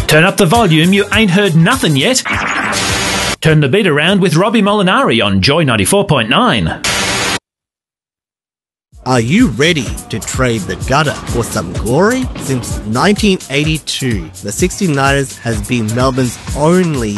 Turn up the volume, you ain't heard nothing yet. Turn the beat around with Robbie Molinari on Joy 94.9. Are you ready to trade the gutter for some glory? Since 1982, the 69ers has been Melbourne's only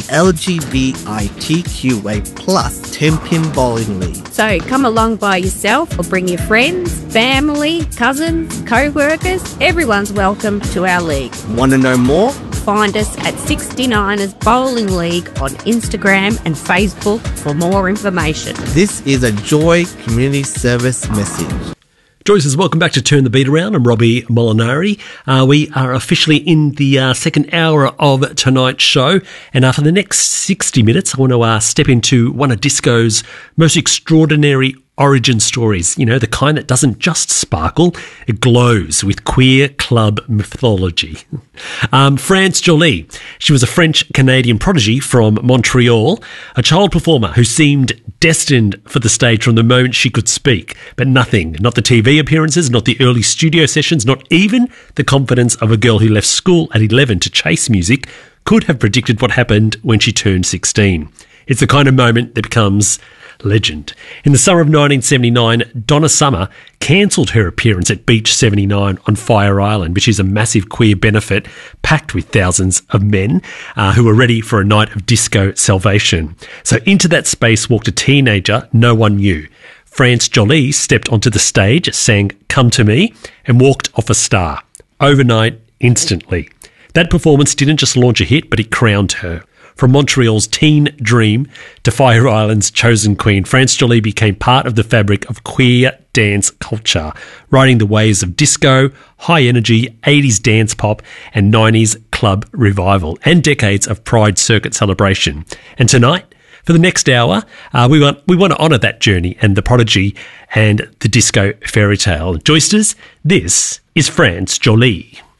LGBTQA plus 10-pin bowling league. So come along by yourself or bring your friends, family, cousins, co-workers. Everyone's welcome to our league. Want to know more? Find us at 69ers Bowling League on Instagram and Facebook for more information. This is a Joy Community Service message. Joy says, welcome back to Turn the Beat Around. I'm Robbie Molinari. We are officially in the second hour of tonight's show. And for the next 60 minutes, I want to step into one of disco's most extraordinary origin stories. You know, the kind that doesn't just sparkle, it glows with queer club mythology. France Jolie. She was a French-Canadian prodigy from Montreal, a child performer who seemed destined for the stage from the moment she could speak. But nothing, not the TV appearances, not the early studio sessions, not even the confidence of a girl who left school at 11 to chase music could have predicted what happened when she turned 16. It's the kind of moment that becomes legend. In the summer of 1979, Donna Summer cancelled her appearance at Beach 79 on Fire Island, which is a massive queer benefit packed with thousands of men who were ready for a night of disco salvation. So into that space walked a teenager no one knew. France Jolie stepped onto the stage, sang Come to Me, and walked off a star. Overnight, instantly. That performance didn't just launch a hit, but it crowned her. From Montreal's teen dream to Fire Island's chosen queen, France Jolie became part of the fabric of queer dance culture, riding the waves of disco, high-energy 80s dance pop and 90s club revival, and decades of Pride circuit celebration. And tonight, for the next hour, we want to honour that journey and the prodigy and the disco fairy tale. Joysters, this is France Jolie.